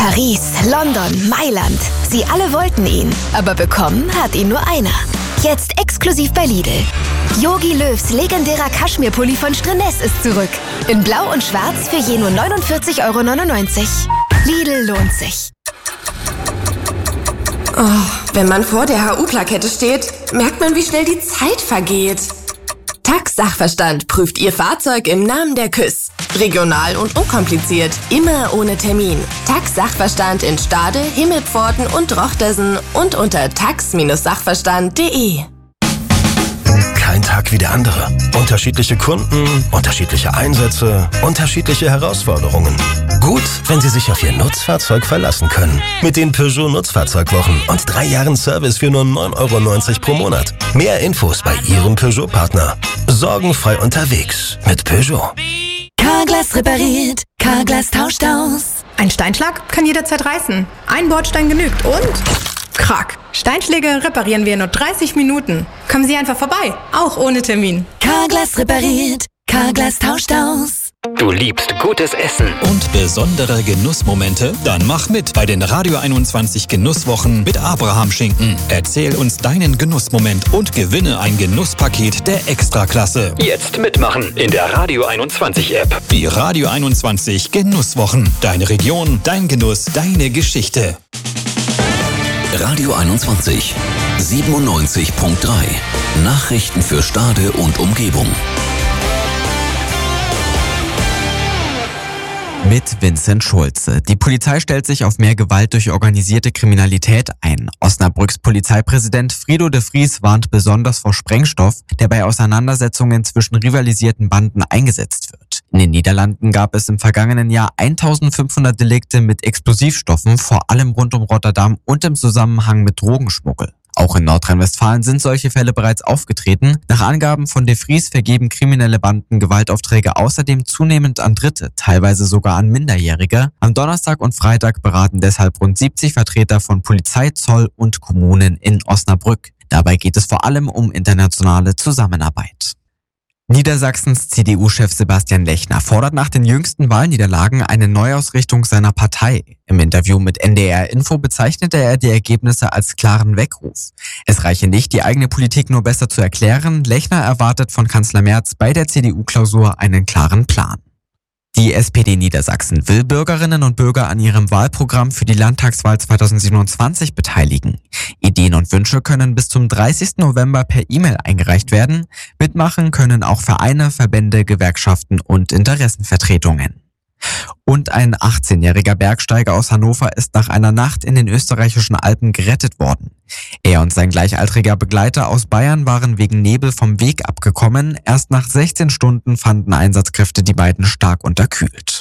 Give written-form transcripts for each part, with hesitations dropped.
Paris, London, Mailand. Sie alle wollten ihn, aber bekommen hat ihn nur einer. Jetzt exklusiv bei Lidl. Jogi Löws legendärer Kaschmirpulli von Strenes ist zurück. In Blau und Schwarz für je nur 49,99 €. Lidl lohnt sich. Oh, wenn man vor der HU-Plakette steht, merkt man, wie schnell die Zeit vergeht. TAX Sachverstand prüft Ihr Fahrzeug im Namen der KÜS. Regional und unkompliziert, immer ohne Termin. TAX Sachverstand in Stade, Himmelpforten und Rochtersen und unter tax-sachverstand.de. Kein Tag wie der andere. Unterschiedliche Kunden, unterschiedliche Einsätze, unterschiedliche Herausforderungen. Gut, wenn Sie sich auf Ihr Nutzfahrzeug verlassen können. Mit den Peugeot Nutzfahrzeugwochen und 3 Jahren Service für nur 9,90 € pro Monat. Mehr Infos bei Ihrem Peugeot-Partner. Sorgenfrei unterwegs mit Peugeot. Carglass repariert, Carglass tauscht aus. Ein Steinschlag kann jederzeit reißen. Ein Bordstein genügt und... Krack. Steinschläge reparieren wir in nur 30 Minuten. Kommen Sie einfach vorbei, auch ohne Termin. Carglass repariert, Carglass tauscht aus. Du liebst gutes Essen und besondere Genussmomente? Dann mach mit bei den Radio 21 Genusswochen mit Abraham Schinken. Erzähl uns deinen Genussmoment und gewinne ein Genusspaket der Extraklasse. Jetzt mitmachen in der Radio 21 App. Die Radio 21 Genusswochen. Deine Region, dein Genuss, deine Geschichte. Radio 21 97.3. Nachrichten für Stade und Umgebung. Mit Vincent Schulze. Die Polizei stellt sich auf mehr Gewalt durch organisierte Kriminalität ein. Osnabrücks Polizeipräsident Frido de Vries warnt besonders vor Sprengstoff, der bei Auseinandersetzungen zwischen rivalisierten Banden eingesetzt wird. In den Niederlanden gab es im vergangenen Jahr 1500 Delikte mit Explosivstoffen, vor allem rund um Rotterdam und im Zusammenhang mit Drogenschmuggel. Auch in Nordrhein-Westfalen sind solche Fälle bereits aufgetreten. Nach Angaben von de Vries vergeben kriminelle Banden Gewaltaufträge außerdem zunehmend an Dritte, teilweise sogar an Minderjährige. Am Donnerstag und Freitag beraten deshalb rund 70 Vertreter von Polizei, Zoll und Kommunen in Osnabrück. Dabei geht es vor allem um internationale Zusammenarbeit. Niedersachsens CDU-Chef Sebastian Lechner fordert nach den jüngsten Wahlniederlagen eine Neuausrichtung seiner Partei. Im Interview mit NDR Info bezeichnete er die Ergebnisse als klaren Weckruf. Es reiche nicht, die eigene Politik nur besser zu erklären. Lechner erwartet von Kanzler Merz bei der CDU-Klausur einen klaren Plan. Die SPD Niedersachsen will Bürgerinnen und Bürger an ihrem Wahlprogramm für die Landtagswahl 2027 beteiligen. Ideen und Wünsche können bis zum 30. November per E-Mail eingereicht werden. Mitmachen können auch Vereine, Verbände, Gewerkschaften und Interessenvertretungen. Und ein 18-jähriger Bergsteiger aus Hannover ist nach einer Nacht in den österreichischen Alpen gerettet worden. Er und sein gleichaltriger Begleiter aus Bayern waren wegen Nebel vom Weg abgekommen. Erst nach 16 Stunden fanden Einsatzkräfte die beiden stark unterkühlt.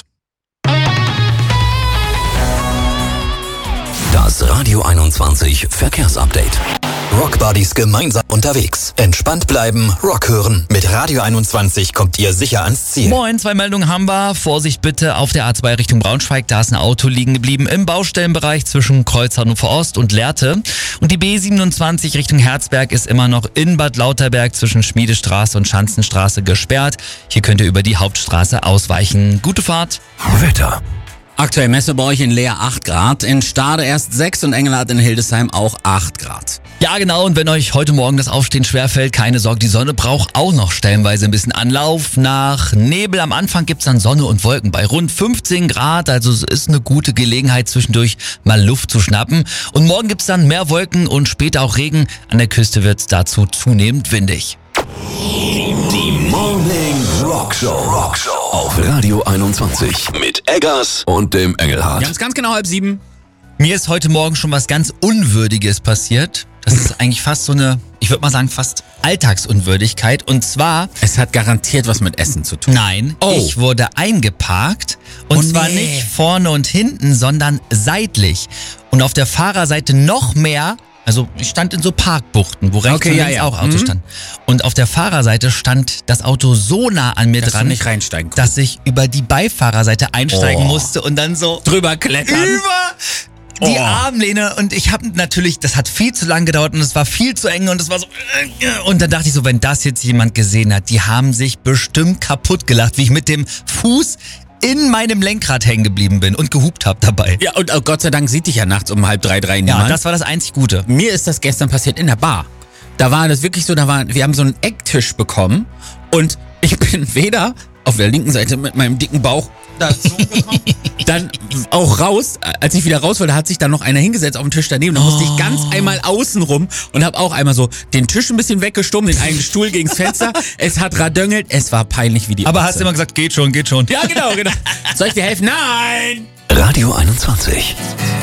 Das Radio 21 Verkehrsupdate. Rockbuddies gemeinsam unterwegs. Entspannt bleiben, Rock hören. Mit Radio 21 kommt ihr sicher ans Ziel. Moin, 2 Meldungen haben wir. Vorsicht bitte auf der A2 Richtung Braunschweig. Da ist ein Auto liegen geblieben im Baustellenbereich zwischen Kreuz Hannover Ost und Lehrte. Und die B27 Richtung Herzberg ist immer noch in Bad Lauterberg zwischen Schmiedestraße und Schanzenstraße gesperrt. Hier könnt ihr über die Hauptstraße ausweichen. Gute Fahrt. Wetter. Aktuell Messe bei euch in Leer 8 Grad, in Stade erst 6 und Engelhardt in Hildesheim auch 8 Grad. Ja genau, und wenn euch heute Morgen das Aufstehen schwerfällt, keine Sorge, die Sonne braucht auch noch stellenweise ein bisschen Anlauf. Nach Nebel am Anfang gibt's dann Sonne und Wolken bei rund 15 Grad, also es ist eine gute Gelegenheit zwischendurch mal Luft zu schnappen. Und morgen gibt's dann mehr Wolken und später auch Regen, an der Küste wird's dazu zunehmend windig. Die Morning Rockshow auf Radio 21 mit Eggers und dem Engelhardt. Ganz genau 6:30. Mir ist heute Morgen schon was ganz Unwürdiges passiert. Das ist eigentlich fast so eine, ich würde mal sagen, fast Alltagsunwürdigkeit. Und zwar... Es hat garantiert was mit Essen zu tun. Nein, ich wurde eingeparkt. Und zwar nicht vorne und hinten, sondern seitlich. Und auf der Fahrerseite noch mehr... Also ich stand in so Parkbuchten, wo rechts und links auch Autos standen. Und auf der Fahrerseite stand das Auto so nah an mir dran, nicht reinsteigen konntest, dass ich über die Beifahrerseite einsteigen musste und dann so drüber klettern. Über die Armlehne. Und ich habe natürlich, das hat viel zu lang gedauert und es war viel zu eng und es war so... Und dann dachte ich so, wenn das jetzt jemand gesehen hat, die haben sich bestimmt kaputt gelacht, wie ich mit dem Fuß in meinem Lenkrad hängen geblieben bin und gehupt habe dabei. Ja, und Gott sei Dank sieht dich ja nachts um 2:30 niemand. Ja, das war das einzig Gute. Mir ist das gestern passiert in der Bar. Da war das wirklich so, wir haben so einen Ecktisch bekommen und ich bin weder auf der linken Seite mit meinem dicken Bauch dazu gekommen, dann auch raus, als ich wieder raus wollte, hat sich dann noch einer hingesetzt auf den Tisch daneben. Da musste ich ganz einmal außen rum und habe auch einmal so den Tisch ein bisschen weggestummt, den einen Stuhl gegens Fenster. Es hat radöngelt, es war peinlich wie die Aber Otze. hast du immer gesagt, geht schon. Ja, genau. Soll ich dir helfen? Nein! Radio 21.